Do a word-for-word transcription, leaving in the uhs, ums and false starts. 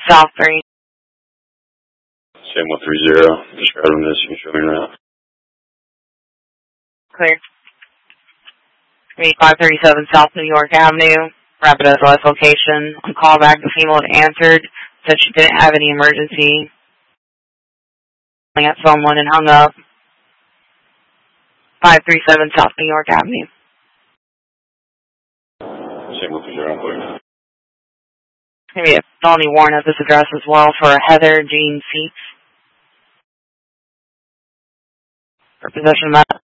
South three. Same one three zero. Describing this. You can show me now. Clear. five thirty-seven South New York Avenue. Rapid S O S location. On callback, the female had answered, said she didn't have any emergency. At someone and hung up. five thirty-seven South New York Avenue. Same one three zero. Please. Maybe a felony warrant at this address as well for Heather Jean Seats. For possession of